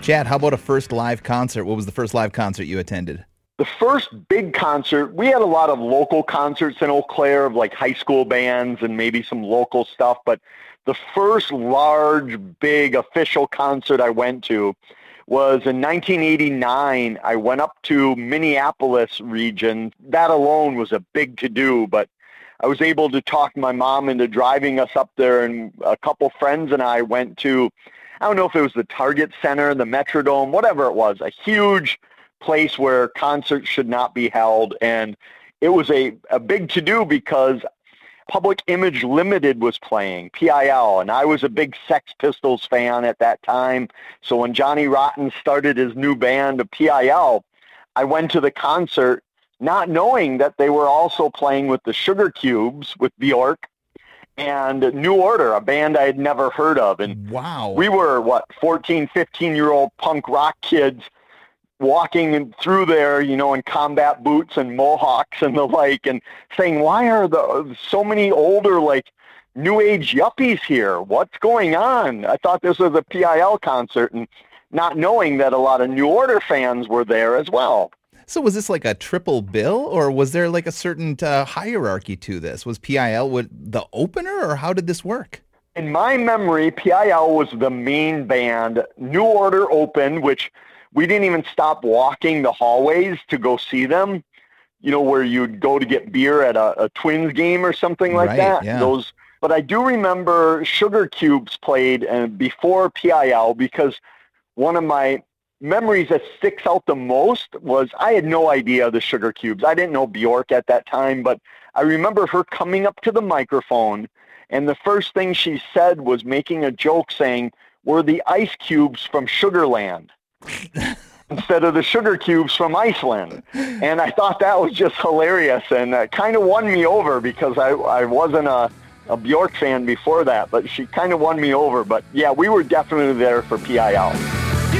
Chad, how about a first live concert? What was the first live concert you attended? The first big concert, we had a lot of local concerts in Eau Claire of like high school bands and maybe some local stuff, but the first large, big official concert I went to was in 1989. I went up to Minneapolis region. That alone was a big to-do, but I was able to talk my mom into driving us up there, and a couple friends and I went to, I don't know if it was the Target Center, the Metrodome, whatever it was, a huge place where concerts should not be held. And it was a big to-do because Public Image Limited was playing, PIL, and I was a big Sex Pistols fan at that time. So when Johnny Rotten started his new band of PIL, I went to the concert not knowing that they were also playing with the Sugar Cubes, with Bjork, and New Order, a band I had never heard of. And wow, we were, 14, 15-year-old punk rock kids walking through there, in combat boots and mohawks and the like, and saying, why are so many older, new age yuppies here? What's going on? I thought this was a PIL concert, and not knowing that a lot of New Order fans were there as well. So was this like a triple bill, or was there like a certain hierarchy to this? Was PIL the opener, or how did this work? In my memory, PIL was the main band. New Order opened, which we didn't even stop walking the hallways to go see them, where you'd go to get beer at a Twins game or something like that. Yeah. But I do remember Sugar Cubes played before PIL, because one of my memories that sticks out the most was I had no idea the Sugar Cubes. I didn't know Bjork at that time, but I remember her coming up to the microphone, and the first thing she said was making a joke saying, "We're the ice cubes from Sugarland." Instead of the Sugar Cubes from Iceland. And I thought that was just hilarious, and kind of won me over, because I wasn't a Bjork fan before that, but she kind of won me over. But yeah, we were definitely there for PIL.